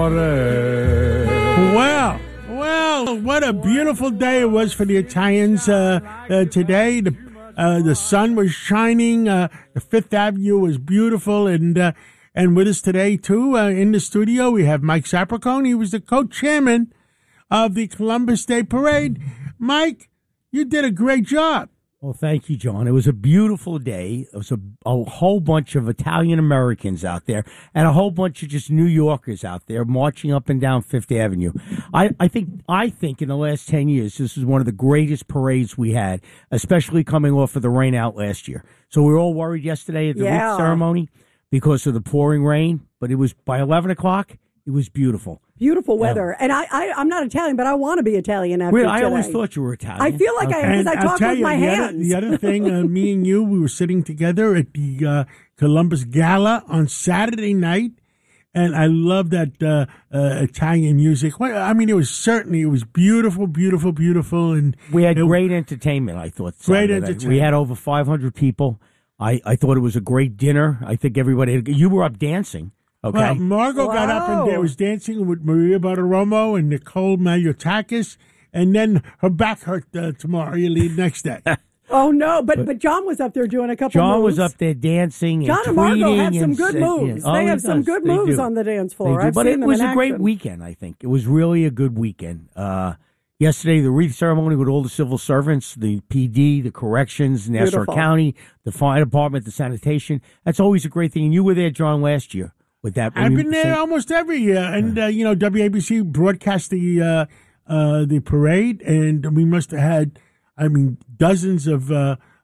Well, what a beautiful day it was for the Italians today. The sun was shining. The Fifth Avenue was beautiful, and with us today too in the studio we have Mike Sapricone. He was the co-chairman of the Columbus Day Parade. Mike, you did a great job. Well, thank you, John. It was a beautiful day. It was a whole bunch of Italian Americans out there and a whole bunch of just New Yorkers out there marching up and down Fifth Avenue. I think in the last 10 years, this is one of the greatest parades we had, especially coming off of the rain out last year. So we were all worried yesterday at the wreath ceremony because of the pouring rain, but it was by 11 o'clock. It was beautiful. Beautiful weather. And I'm not Italian, but I want to be Italian after today. I always thought you were Italian. I feel like because I talk with my hands. The other thing, me and you, we were sitting together at the Columbus Gala on Saturday night, and I love that Italian music. Well, I mean, it was beautiful, beautiful, beautiful. And we had great entertainment, I thought. Great entertainment. We had over 500 people. I thought it was a great dinner. I think everybody, you were up dancing. Okay. Well, Margot got up and was dancing with Maria Bartiromo and Nicole Maliotakis, and then her back hurt tomorrow. You leave next day. Oh no! But John was up there doing a couple. John moves. was up there dancing. John and Margot have some good moves. They have some good moves on the dance floor. But it was a great weekend. I think it was really a good weekend. Yesterday, the wreath ceremony with all the civil servants, the PD, the corrections, Nassau County, the fire department, the sanitation. That's always a great thing. And you were there, John, last year. With that, I've been there almost every year, and WABC broadcast the parade, and we must have had, dozens of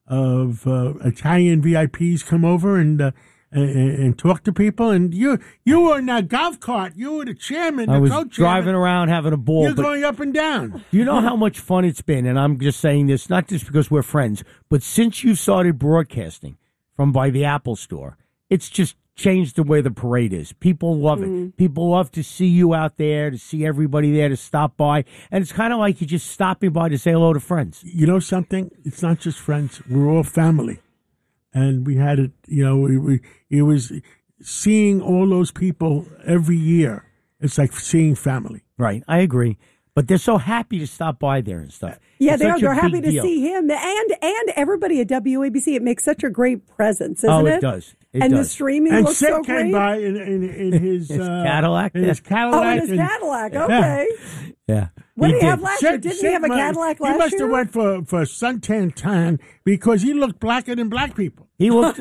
Italian VIPs come over and talk to people. And you were in that golf cart. You were the chairman. I was co-chairman. Driving around having a ball. You're going up and down. You know how much fun it's been, and I'm just saying this not just because we're friends, but since you started broadcasting from by the Apple Store, it's just changed the way the parade is. People love it. People love to see you out there, to see everybody there, to stop by. And it's kind of like you're just stopping by to say hello to friends. You know something? It's not just friends. We're all family. And we had it, it was seeing all those people every year. It's like seeing family. Right. I agree. But they're so happy to stop by there and stuff. Yeah, they are. They're happy to see him. And everybody at WABC. It makes such a great presence, isn't it? It does. The streaming looks so great. And Sid came by in his Cadillac. In his Cadillac. Oh, in his Cadillac. Okay. Yeah. What did he have last year? Didn't he have a Cadillac last year? He must have went for suntan tan because he looked blacker than black people. He looked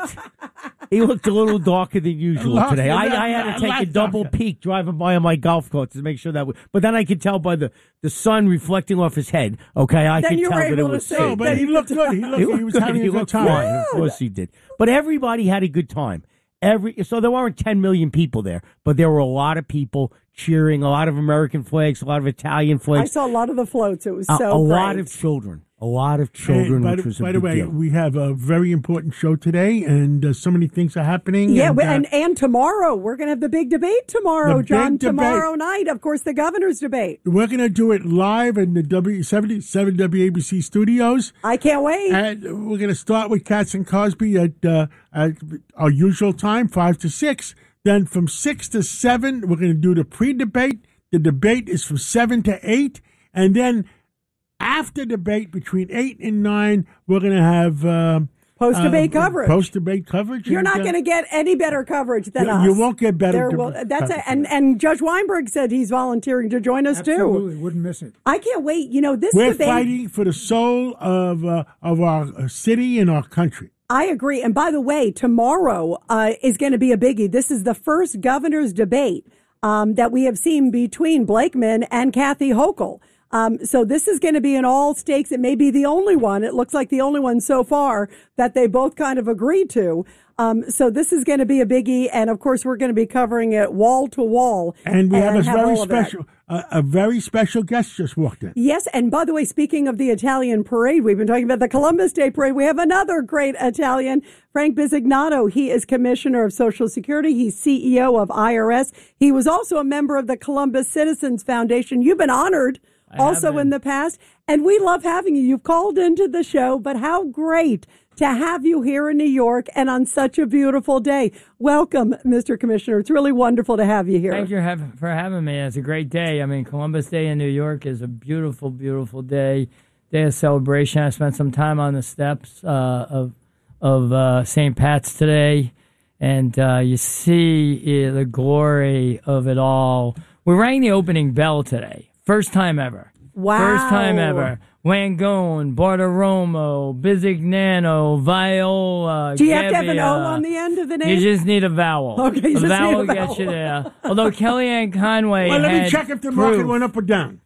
a little darker than usual today. I had to take a double peek driving by on my golf cart to make sure that. But then I could tell by the sun reflecting off his head. Okay, I could tell that it was. No, but he looked good. He was having a good time. Fine. Of course he did. But everybody had a good time. So there weren't 10 million people there, but there were a lot of people cheering, a lot of American flags, a lot of Italian flags. I saw a lot of the floats. It was so a lot of children. A lot of children, which was a big deal. By the way, we have a very important show today, and so many things are happening. Yeah, and tomorrow, we're going to have the big debate tomorrow, John. Tomorrow night, of course, the governor's debate. We're going to do it live in the 77 WABC studios. I can't wait. And we're going to start with Katz and Cosby at our usual time, 5 to 6. Then from 6 to 7, we're going to do the pre-debate. The debate is from 7 to 8. And then after debate, between 8 and 9, we're going to have post-debate coverage. Post-debate coverage. You're not going to get any better coverage than us. You won't get better. And Judge Weinberg said he's volunteering to join us Absolutely, wouldn't miss it. I can't wait. We're fighting for the soul of our city and our country. I agree. And by the way, tomorrow is going to be a biggie. This is the first governor's debate that we have seen between Blakeman and Kathy Hochul. So this is going to be an all stakes. It may be the only one. It looks like the only one so far that they both kind of agreed to. So this is going to be a biggie. And of course, we're going to be covering it wall to wall. And we have a very special guest just walked in. Yes. And by the way, speaking of the Italian parade, we've been talking about the Columbus Day parade. We have another great Italian, Frank Bisignato. He is Commissioner of Social Security. He's CEO of IRS. He was also a member of the Columbus Citizens Foundation. You've been honored also in the past. And we love having you. You've called into the show, but how great to have you here in New York and on such a beautiful day. Welcome, Mr. Commissioner. It's really wonderful to have you here. Thank you for having me. It's a great day. I mean, Columbus Day in New York is a beautiful, beautiful day of celebration. I spent some time on the steps of St. Pat's today, and you see the glory of it all. We rang the opening bell today. First time ever. Wow. First time ever. Langone, Bartiromo, Bisignano, Viola. Do you have to have an Gebbia. O on the end of the name? You just need a vowel. Okay, you a just vowel need a gets vowel. you there. Although Kellyanne Conway Well, let had me check if the market proof. went up or down.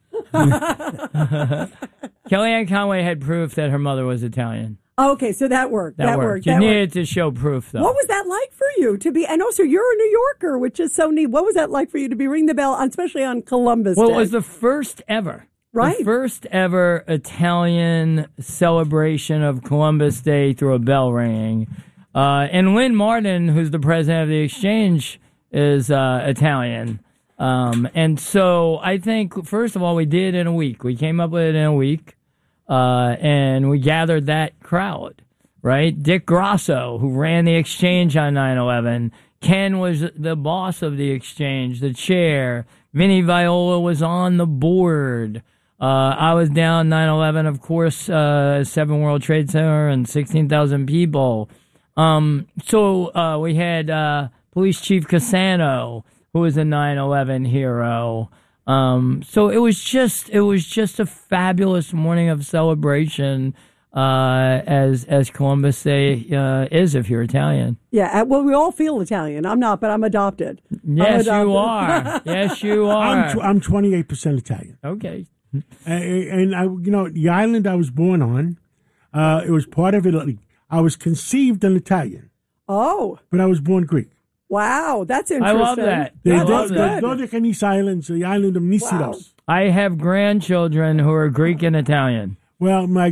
Kellyanne Conway had proof that her mother was Italian. Okay, so that worked. That worked. You That worked. needed to show proof, though. What was that like for you to be? And also, you're a New Yorker, which is so neat. What was that like for you to be ringing the bell, especially on Columbus Well, Day? it was the first ever. Right. The first ever Italian celebration of Columbus Day through a bell ringing. And Lynn Martin, who's the president of the exchange, is Italian. And so I think, first of all, we did it in a week. We came up with it in a week, and we gathered that crowd, right? Dick Grosso, who ran the exchange on 9/11. Ken was the boss of the exchange, the chair. Vinnie Viola was on the board. I was down 9/11, of course, 7 World Trade Center and 16,000 people. So we had Police Chief Cassano, who was a 9/11 hero. So it was just a fabulous morning of celebration, as Columbus Day is if you're Italian. Yeah, well, we all feel Italian. I'm not, but I'm adopted. Yes, you are. Yes, you are. I'm 28% Italian. Okay. And I, the island I was born on, it was part of Italy. I was conceived an Italian, Oh, but I was born Greek. wow, that's I interesting. love that. The I love that. Dodecanese Islands, the island of Nisiros. I have grandchildren who are Greek and Italian. Well, my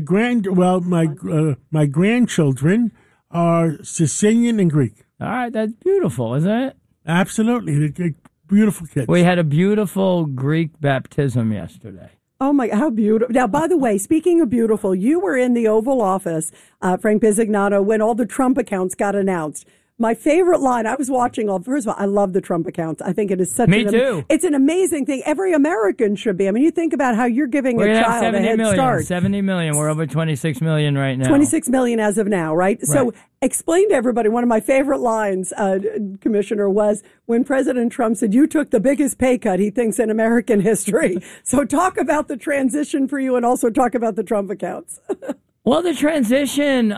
grandchildren are Sicilian and Greek. All right, that's beautiful, isn't it? Absolutely, they're beautiful kids. We had a beautiful Greek baptism yesterday. Oh my, how beautiful. Now, by the way, speaking of beautiful, you were in the Oval Office, Frank Bisignano, when all the Trump accounts got announced. My favorite line, I was watching first of all, I love the Trump accounts. I think it is such Me too. It's an amazing thing. Every American should be. I mean, you think about how you're giving We're a gonna have child a 70 head million. start. 70 million. We're over 26 million right now. 26 million as of now, right? So explain to everybody, one of my favorite lines, Commissioner, was when President Trump said, you took the biggest pay cut he thinks in American history. So talk about the transition for you and also talk about the Trump accounts. Well, the transition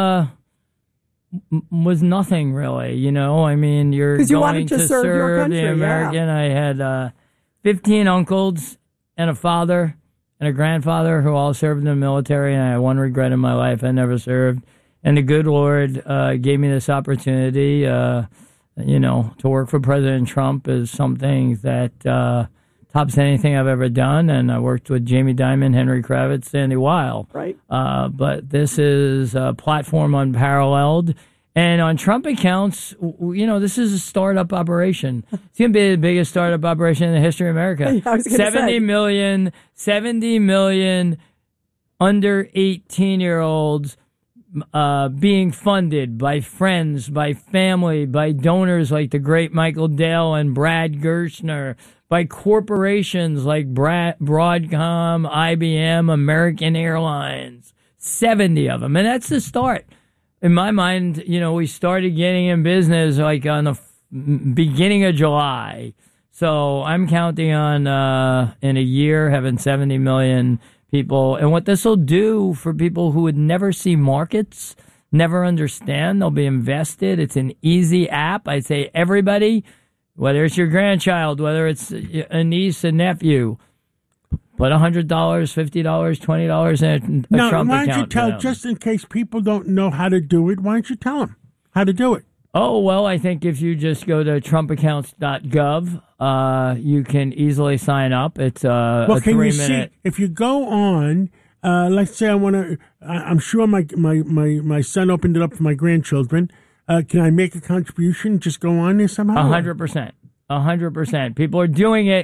was nothing really, I mean, you're 'Cause you going wanted to serve your country, the American. I had 15 uncles and a father and a grandfather who all served in the military, and I had one regret in my life: I never served. And the good Lord gave me this opportunity. To work for President Trump is something that tops anything I've ever done. And I worked with Jamie Dimon, Henry Kravitz, Sandy Weil. Right. But this is a platform unparalleled. And on Trump accounts, this is a startup operation. It's going to be the biggest startup operation in the history of America. I was gonna 70 say. 70 million under 18-year-olds being funded by friends, by family, by donors like the great Michael Dale and Brad Gerstner, by corporations like Broadcom, IBM, American Airlines, 70 of them. And that's the start. In my mind, we started getting in business like on the beginning of July. So I'm counting on, in a year, having 70 million people. And what this will do for people who would never see markets, never understand, they'll be invested. It's an easy app. I say everybody, whether it's your grandchild, whether it's a niece, a nephew, put $100, $50, $20 in a Now, Trump why don't you account. tell, just in case people don't know how to do it, why don't you tell them how to do it? Oh, well, I think if you just go to trumpaccounts.gov, you can easily sign up. It's a Can you 3-minute. see, if you go on, let's say I'm sure my son opened it up for my grandchildren. Can I make a contribution? Just go on there somehow? 100%. 100%. People are doing it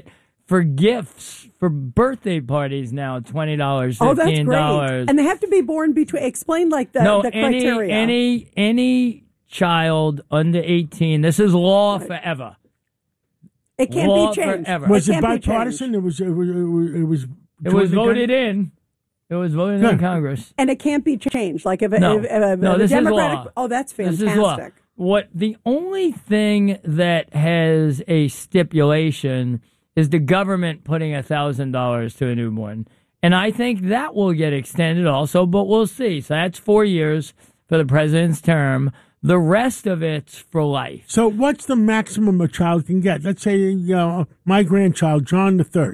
for gifts for birthday parties now, $20, $15. Oh, that's great. And they have to be born between. Explain like the criteria. Any child under 18. This is law forever. It can't law be changed. Forever. Was it bipartisan? It was voted in. It was voted in Congress. And it can't be changed. Like if no, this Democratic. Is law. Oh, that's fantastic. This is law. What the only thing that has a stipulation is the government putting $1,000 to a newborn, and I think that will get extended also. But we'll see. So that's 4 years for the president's term. The rest of it's for life. So what's the maximum a child can get? Let's say my grandchild, John III.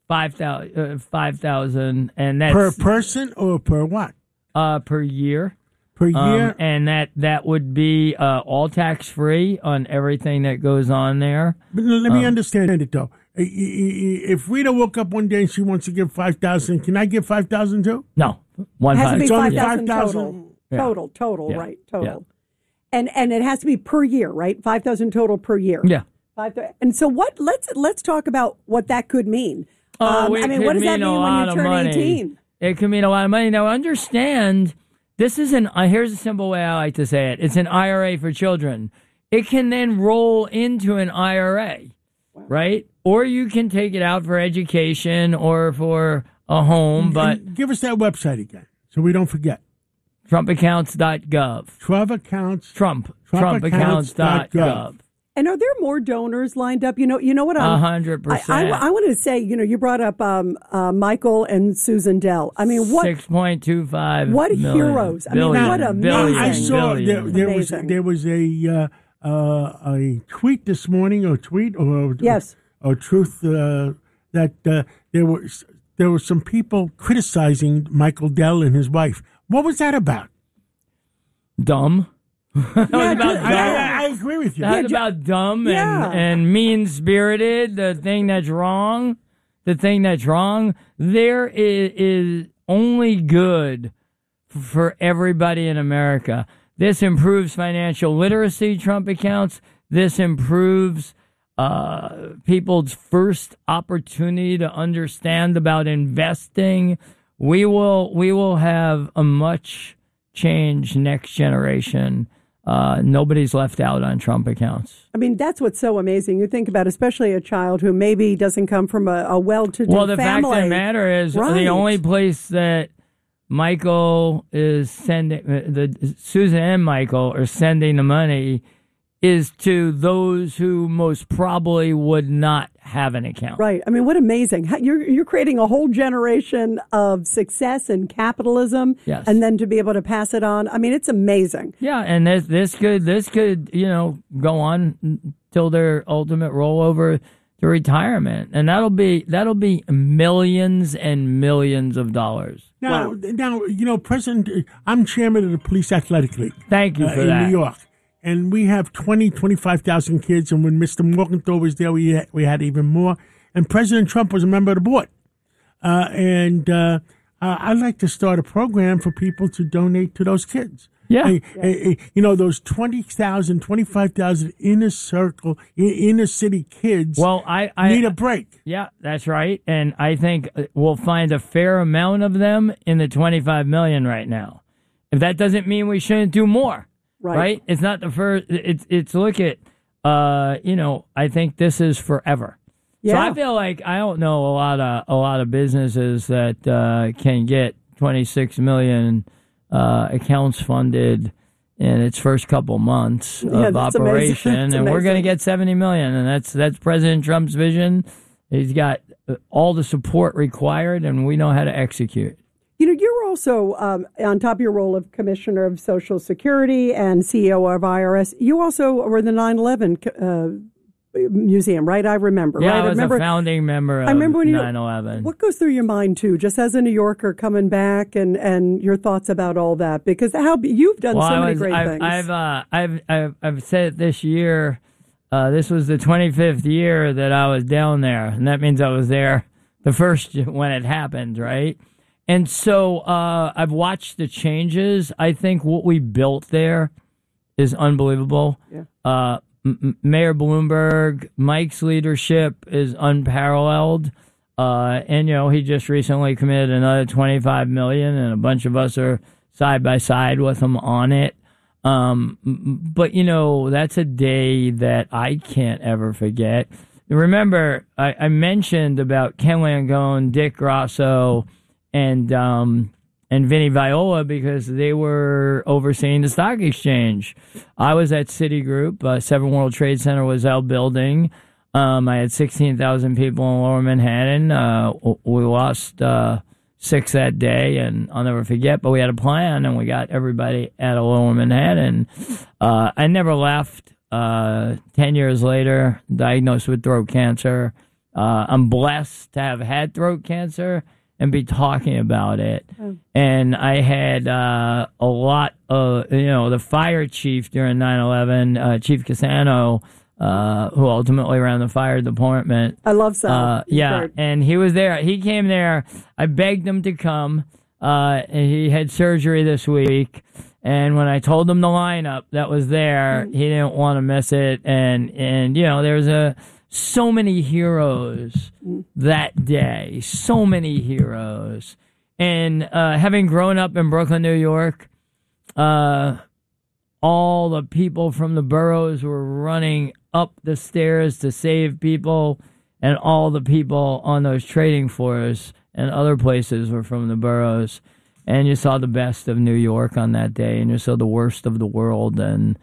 5,000, and that's per person or per what? Per year. Per year, and that would be all tax free on everything that goes on there. But let me understand it though. If Rita woke up one day and she wants to give 5,000, can I give 5,000 too? No, It has to be It's only 5,000 5,000. total, Yeah. right? Total. Yeah. And it has to be per year, right? 5,000 total per year. Yeah. And so what? Let's talk about what that could mean. Oh, I mean, what does that mean when you turn 18? It could mean a lot of money. Now, understand, this is here's a simple way I like to say it. It's an IRA for children. It can then roll into an IRA, right? Or you can take it out for education or for a home. But give us that website again so we don't forget. TrumpAccounts.gov. TrumpAccounts.gov. And are there more donors lined up? You know what? 100%. I want to say, you brought up Michael and Susan Dell. I mean, what 6.25 what million. Heroes? Billion. I mean, what amazing! I saw Amazing. there was a tweet this morning, or Yes. or truth that there were some people criticizing Michael Dell and his wife. What was that about? Dumb. I agree with you. That's about dumb and mean-spirited. The thing that's wrong. There is only good for everybody in America. This improves financial literacy, Trump accounts. This improves people's first opportunity to understand about investing. We will have a much changed next generation. Nobody's left out on Trump accounts. I mean, that's what's so amazing. You think about especially a child who maybe doesn't come from a well-to-do family. Well, the fact of the matter is the only place that Michael is sending, Susan and Michael are sending the money is to those who most probably would not have an account. Right. I mean, what amazing. You're creating a whole generation of success and capitalism. Yes. And then to be able to pass it on. I mean, it's amazing. Yeah, and this could go on till their ultimate rollover to retirement, and that'll be millions and millions of dollars. Now, President, I'm chairman of the Police Athletic League. Thank you for in that. New York. And we have 25,000 kids. And when Mr. Morgenthau was there, we had even more. And President Trump was a member of the board. I'd like to start a program for people to donate to those kids. Yeah. Those 20,000, 25,000 inner city kids I need a break. Yeah, that's right. And I think we'll find a fair amount of them in the 25 million right now. If that doesn't mean we shouldn't do more. Right. It's not the first. It's look at, I think this is forever. Yeah. So I feel like I don't know a lot of businesses that can get 26 million accounts funded in its first couple months of operation, and we're going to get 70 million, and that's President Trump's vision. He's got all the support required, and we know how to execute. You're also, on top of your role of Commissioner of Social Security and CEO of IRS, you also were the 9/11 museum, right? I remember. Yeah, right? I was a founding member of 9/11. What goes through your mind, too, just as a New Yorker coming back and your thoughts about all that? Because you've done so many great things. I've said this year, this was the 25th year that I was down there, and that means I was there the first when it happened, right? And so I've watched the changes. I think what we built there is unbelievable. Yeah. Mayor Bloomberg, Mike's leadership is unparalleled. And, he just recently committed another $25 million, and a bunch of us are side by side with him on it. But, that's a day that I can't ever forget. Remember, I mentioned about Ken Langone, Dick Grosso, and Vinnie Viola because they were overseeing the stock exchange. I was at Citigroup. 7 World Trade Center was our building. I had 16,000 people in Lower Manhattan. We lost 6 that day, and I'll never forget, but we had a plan, and we got everybody out of Lower Manhattan. I never left. 10 years later, diagnosed with throat cancer. I'm blessed to have had throat cancer and be talking about it. And I had a lot of, the fire chief during 9/11, Chief Cassano, who ultimately ran the fire department. I love Sal. Yeah, and he was there. He came there. I begged him to come. And he had surgery this week. And when I told him the lineup that was there, he didn't want to miss it. And there's so many heroes that day. So many heroes. And having grown up in Brooklyn, New York, all the people from the boroughs were running up the stairs to save people, and all the people on those trading floors and other places were from the boroughs. And you saw the best of New York on that day, and you saw the worst of the world. And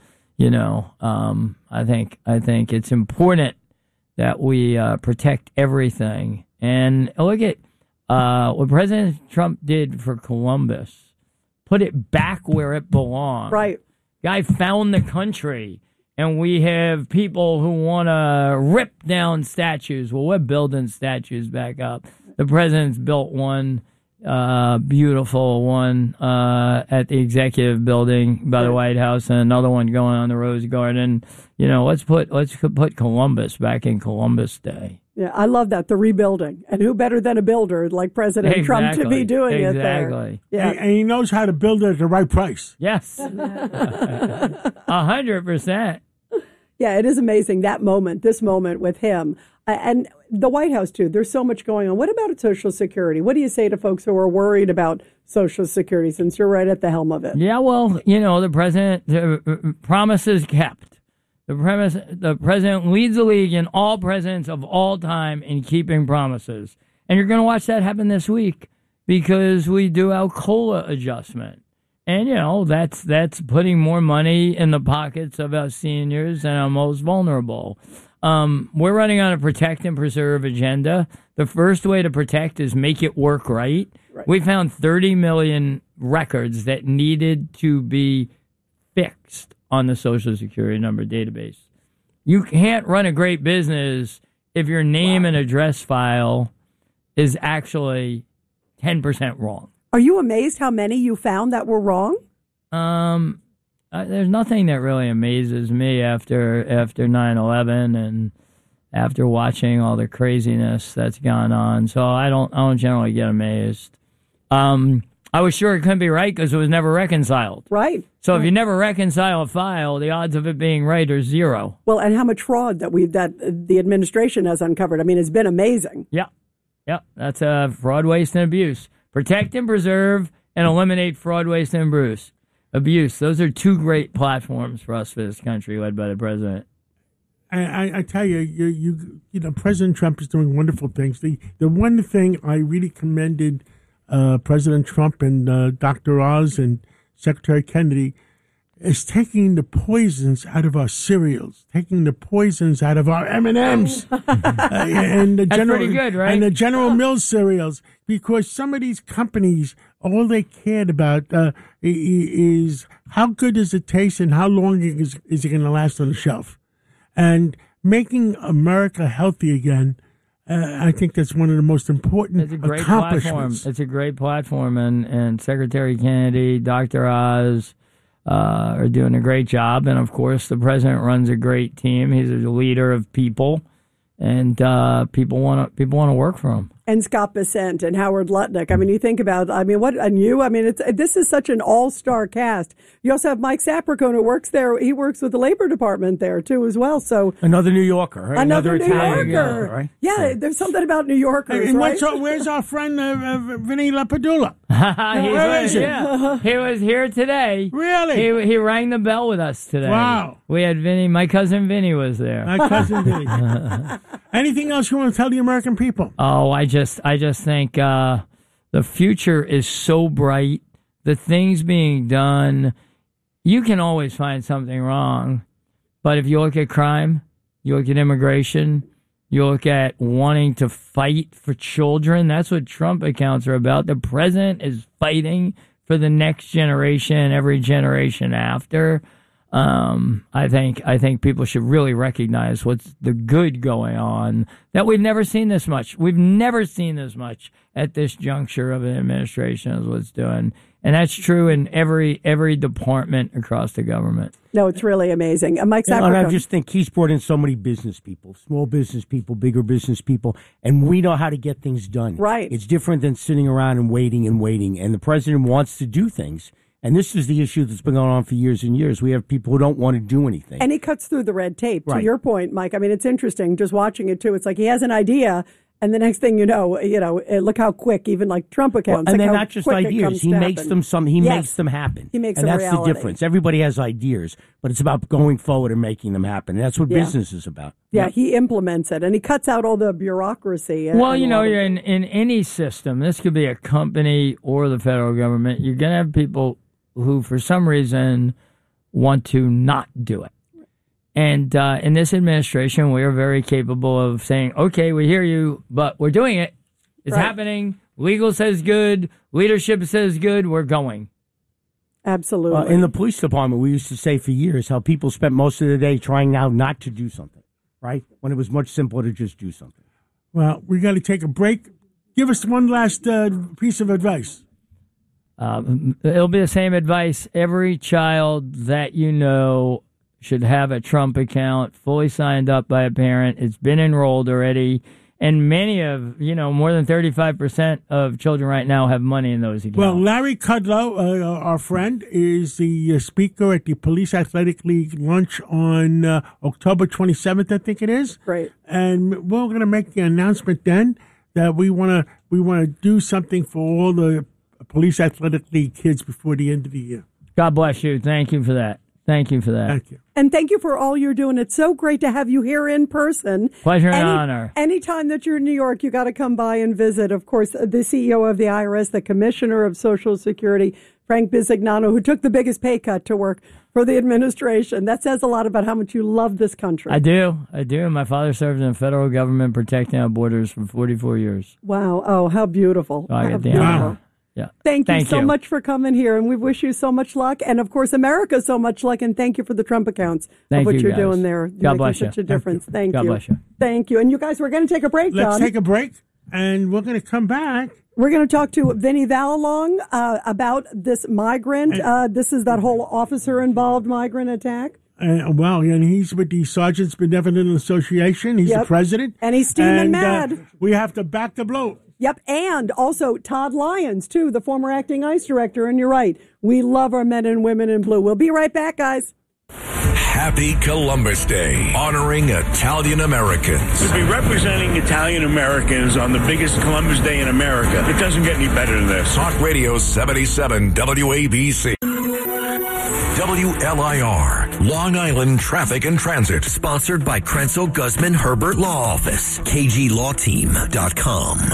I think it's important that we protect everything. And look at what President Trump did for Columbus. Put it back where it belonged. Right. Guy found the country, and we have people who want to rip down statues. Well, we're building statues back up. The president's built one, beautiful one, at the Executive Building by the White House, and another one going on the Rose Garden. Let's put Columbus back in Columbus Day. Yeah, I love that, the rebuilding. And who better than a builder like President Trump to be doing it there? Exactly. Yeah. And he knows how to build it at the right price. Yes. 100%. Yeah, it is amazing, this moment with him. And the White House, too. There's so much going on. What about Social Security? What do you say to folks who are worried about Social Security, since you're right at the helm of it? Yeah, well, the president, promises kept. The president leads the league in all presidents of all time in keeping promises. And you're going to watch that happen this week because we do our COLA adjustment. And, that's putting more money in the pockets of our seniors and our most vulnerable. We're running on a protect and preserve agenda. The first way to protect is make it work right. We found 30 million records that needed to be fixed on the Social Security number database. You can't run a great business if your name and address file is actually 10% wrong. Are you amazed how many you found that were wrong? There's nothing that really amazes me after 9/11 and after watching all the craziness that's gone on. So I don't generally get amazed. I was sure it couldn't be right because it was never reconciled. Right. So if you never reconcile a file, the odds of it being right are 0. Well, and how much fraud that the administration has uncovered. I mean, it's been amazing. Yeah. That's fraud, waste, and abuse. Protect and preserve and eliminate fraud, waste, and abuse. Those are 2 great platforms for us for this country, led by the president. I tell you, President Trump is doing wonderful things. The one thing I really commended President Trump and Dr. Oz and Secretary Kennedy is taking the poisons out of our cereals, taking the poisons out of our M&Ms, and the That's pretty good, right? And the General Mills cereals, because some of these companies, all they cared about is how good does it taste and how long is it going to last on the shelf, and making America healthy again. I think that's one of the most important accomplishments. It's a great platform, and Secretary Kennedy, Dr. Oz are doing a great job. And, of course, the president runs a great team. He's a leader of people, and people want to work for him. And Scott Bessent and Howard Lutnick. I mean, you think about, this is such an all-star cast. You also have Mike Sapricone, who works there. He works with the Labor Department there, too, as well. So another New Yorker, right? Another New Italian Yorker. right? Yeah, there's something about New Yorkers, And right? where's our friend Vinny LaPadula? Where is he? Yeah. He was here today. Really? He rang the bell with us today. Wow. We had Vinny. My cousin Vinny was there. My cousin Vinny. Anything else you want to tell the American people? Oh, I just think the future is so bright. The things being done, you can always find something wrong. But if you look at crime, you look at immigration, you look at wanting to fight for children, that's what Trump accounts are about. The president is fighting for the next generation, every generation after. I think people should really recognize what's the good going on, that we've never seen this much. We've never seen this much at this juncture of an administration is what's doing. And that's true in every department across the government. No, it's really amazing. Mike And Sapricone. I just think he's brought in so many business people, small business people, bigger business people, and we know how to get things done. Right. It's different than sitting around and waiting. And the president wants to do things. And this is the issue that's been going on for years and years. We have people who don't want to do anything. And he cuts through the red tape. To Right. your point, Mike, I mean, it's interesting just watching it, too. It's like he has an idea, and the next thing you know, look how quick, even like Trump accounts. And like they're how not just quick it ideas. comes He to makes happen. them Yes. makes them happen. He makes and them that's reality. the difference. Everybody has ideas, but it's about going forward and making them happen. And that's what business is about. Yeah, he implements it, and he cuts out all the bureaucracy. Well, in any system, this could be a company or the federal government, you're going to have people who, for some reason, want to not do it. And in this administration, we are very capable of saying, okay, we hear you, but we're doing it. It's happening. Legal says good. Leadership says good. We're going. Absolutely. In the police department, we used to say for years how people spent most of the day trying now not to do something, right? When it was much simpler to just do something. Well, we got to take a break. Give us one last piece of advice. It'll be the same advice. Every child that you know should have a Trump account, fully signed up by a parent. It's been enrolled already. And many of, more than 35% of children right now have money in those accounts. Well, Larry Kudlow, our friend, is the speaker at the Police Athletic League lunch on October 27th, I think it is. Great. And we're going to make the announcement then that we want to do something for all the Police Athletic League kids before the end of the year. God bless you. Thank you for that. Thank you for that. Thank you. And thank you for all you're doing. It's so great to have you here in person. Pleasure and honor. Anytime that you're in New York, you got to come by and visit. Of course, the CEO of the IRS, the Commissioner of Social Security, Frank Bisignano, who took the biggest pay cut to work for the administration. That says a lot about how much you love this country. I do. My father served in the federal government protecting our borders for 44 years. Wow. Oh, how beautiful. So I How get the beautiful. honor. Yeah. Thank you so much for coming here, and we wish you so much luck, and of course, America so much luck, and thank you for the Trump accounts Thank of what you, you're guys. doing there. God You're bless making such you. a difference. Thank God you. bless you. Thank you. And you guys, we're going to take a break, Let's Don. take a break, and we're going to come back. We're going to talk to Vinny Valalong about this migrant. This is that whole officer-involved migrant attack. And he's with the Sergeants Benevolent Association. He's the president. And he's steaming mad. We have to back the blow. Yep, and also Todd Lyons, too, the former acting ICE director. And you're right, we love our men and women in blue. We'll be right back, guys. Happy Columbus Day, honoring Italian Americans. To be representing Italian Americans on the biggest Columbus Day in America, it doesn't get any better than this. Talk Radio 77 WABC. WLIR, Long Island Traffic and Transit. Sponsored by Krenzel Guzman Herbert Law Office, KGLawTeam.com.